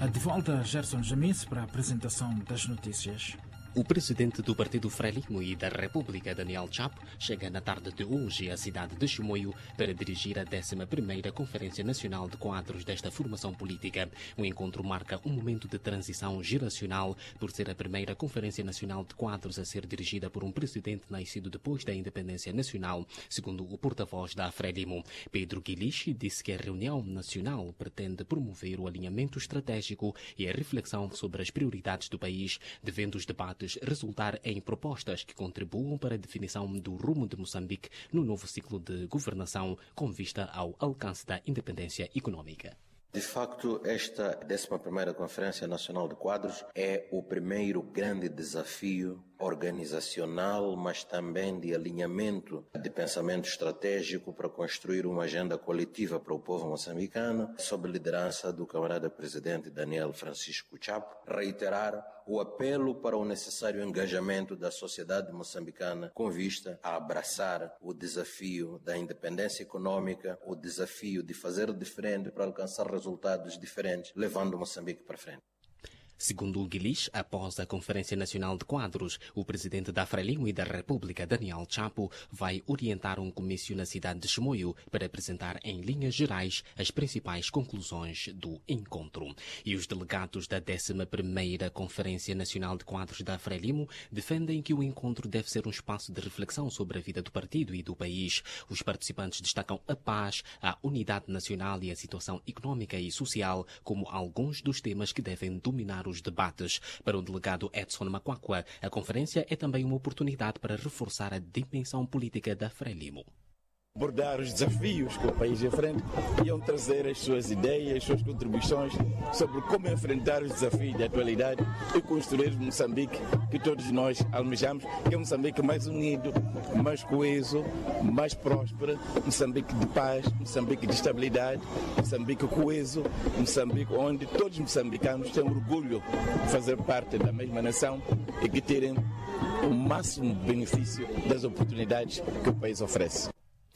De volta, Gerson Jamis, para a apresentação das notícias. O presidente do Partido Frelimo e da República, Daniel Chapo, chega na tarde de hoje à cidade de Chimoio para dirigir a 11ª Conferência Nacional de Quadros desta formação política. O encontro marca um momento de transição geracional por ser a primeira Conferência Nacional de Quadros a ser dirigida por um presidente nascido depois da independência nacional, segundo o porta-voz da Frelimo. Pedro Guilichi disse que a reunião nacional pretende promover o alinhamento estratégico e a reflexão sobre as prioridades do país, devendo os debates resultar em propostas que contribuam para a definição do rumo de Moçambique no novo ciclo de governação com vista ao alcance da independência econômica. De facto, esta 11ª Conferência Nacional de Quadros é o primeiro grande desafio organizacional, mas também de alinhamento de pensamento estratégico para construir uma agenda coletiva para o povo moçambicano, sob liderança do camarada presidente Daniel Francisco Chapo. Reiterar o apelo para o necessário engajamento da sociedade moçambicana com vista a abraçar o desafio da independência econômica, o desafio de fazer diferente para alcançar resultados diferentes, levando Moçambique para frente. Segundo o Guilichi, após a Conferência Nacional de Quadros, o presidente da Frelimo e da República, Daniel Chapo, vai orientar um comício na cidade de Chimoio para apresentar em linhas gerais as principais conclusões do encontro. E os delegados da 11ª Conferência Nacional de Quadros da Frelimo defendem que o encontro deve ser um espaço de reflexão sobre a vida do partido e do país. Os participantes destacam a paz, a unidade nacional e a situação econômica e social como alguns dos temas que devem dominar os debates. Para o delegado Edson Macuacua, a conferência é também uma oportunidade para reforçar a dimensão política da Frelimo. Abordar os desafios que o país enfrenta e iam trazer as suas ideias, as suas contribuições sobre como enfrentar os desafios da atualidade e construir o Moçambique que todos nós almejamos, que é um Moçambique mais unido, mais coeso, mais próspero, Moçambique de paz, Moçambique de estabilidade, Moçambique coeso, Moçambique onde todos os moçambicanos têm orgulho de fazer parte da mesma nação e que terem o máximo benefício das oportunidades que o país oferece.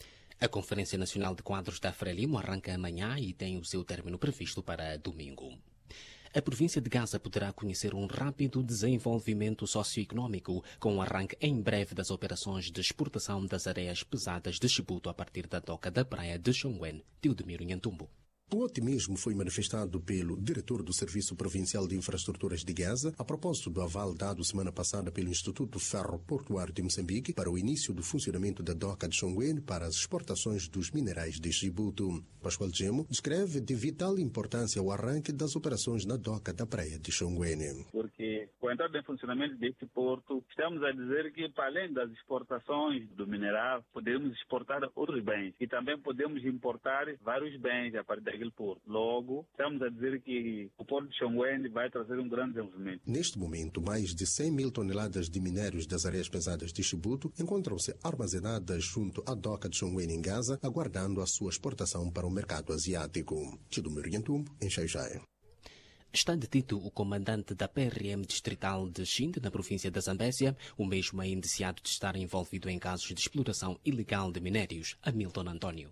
A Conferência Nacional de Quadros da Frelimo arranca amanhã e tem o seu término previsto para domingo. A província de Gaza poderá conhecer um rápido desenvolvimento socioeconômico com o arranque em breve das operações de exportação das areias pesadas de Chibuto a partir da doca da praia de Xongwen, Teodomiro Nhantumbo. O otimismo foi manifestado pelo diretor do Serviço Provincial de Infraestruturas de Gaza a propósito do aval dado semana passada pelo Instituto Ferro-Portuário de Moçambique para o início do funcionamento da doca de Xongwen para as exportações dos minerais de Chibuto. Pascoal Gemo descreve de vital importância o arranque das operações na doca da praia de Xongwen. Porque com a entrada em funcionamento deste porto, estamos a dizer que para além das exportações do mineral, podemos exportar outros bens e também podemos importar vários bens a partir daquele porto. Logo, estamos a dizer que o porto de Xongwen vai trazer um grande desenvolvimento. Neste momento, mais de 100 mil toneladas de minérios das areias pesadas de Chibuto encontram-se armazenadas junto à doca de Xongwen em Gaza, aguardando a sua exportação para o mercado asiático. Teodomiro Nhantumbo, em Xai-Xai. Está detido o comandante da PRM distrital de Xinde, na província da Zambésia. O mesmo é indiciado de estar envolvido em casos de exploração ilegal de minérios. Hamilton Antônio.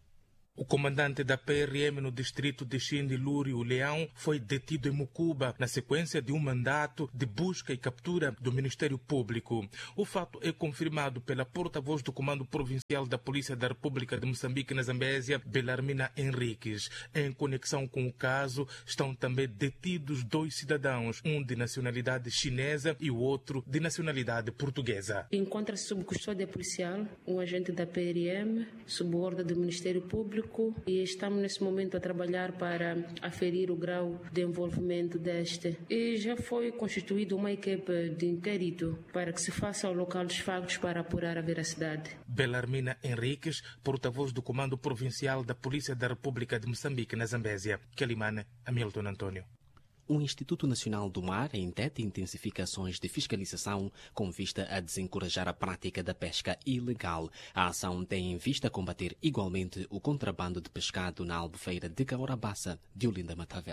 O comandante da PRM no distrito de Xinde, Lúrio Leão, foi detido em Mucuba na sequência de um mandato de busca e captura do Ministério Público. O fato é confirmado pela porta-voz do Comando Provincial da Polícia da República de Moçambique na Zambésia, Belarmina Henriques. Em conexão com o caso, estão também detidos 2 cidadãos, um de nacionalidade chinesa e o outro de nacionalidade portuguesa. Encontra-se sob custódia policial um agente da PRM, sob ordem do Ministério Público, e estamos nesse momento a trabalhar para aferir o grau de envolvimento deste. E já foi constituída uma equipe de inquérito para que se faça ao local dos factos para apurar a veracidade. Belarmina Henriques, porta-voz do Comando Provincial da Polícia da República de Moçambique na Zambésia. Quelimane, Hamilton Antônio. O Instituto Nacional do Mar intenta intensificações de fiscalização com vista a desencorajar a prática da pesca ilegal. A ação tem em vista combater igualmente o contrabando de pescado na albufeira de Caorabassa, de Olinda Matavel.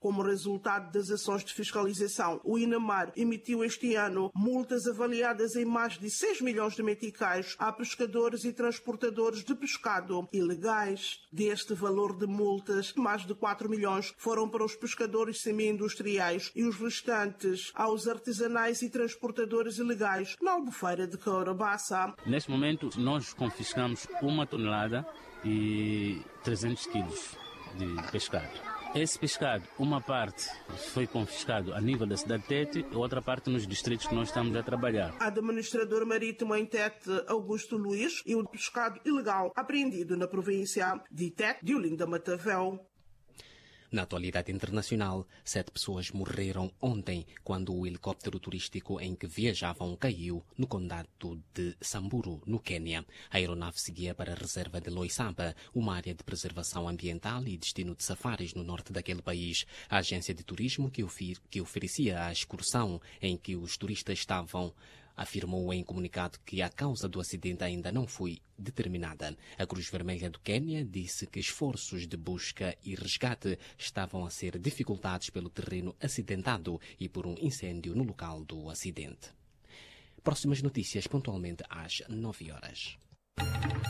Como resultado das ações de fiscalização, o INAMAR emitiu este ano multas avaliadas em mais de 6 milhões de meticais a pescadores e transportadores de pescado ilegais. Deste valor de multas, mais de 4 milhões foram para os pescadores semi-industriais e os restantes aos artesanais e transportadores ilegais na Albufeira de Caurabaça. Neste momento, nós confiscamos 1 tonelada e 300 quilos de pescado. Esse pescado, uma parte foi confiscado a nível da cidade de Tete e outra parte nos distritos que nós estamos a trabalhar. Administrador marítimo em Tete, Augusto Luiz, e o pescado ilegal apreendido na província de Tete, de Olinda Matavel. Na atualidade internacional, 7 pessoas morreram ontem quando o helicóptero turístico em que viajavam caiu no condado de Samburu, no Quênia. A aeronave seguia para a reserva de Loissaba, uma área de preservação ambiental e destino de safaris no norte daquele país. A agência de turismo que oferecia a excursão em que os turistas estavam afirmou em comunicado que a causa do acidente ainda não foi determinada. A Cruz Vermelha do Quênia disse que esforços de busca e resgate estavam a ser dificultados pelo terreno acidentado e por um incêndio no local do acidente. Próximas notícias pontualmente às 9 horas.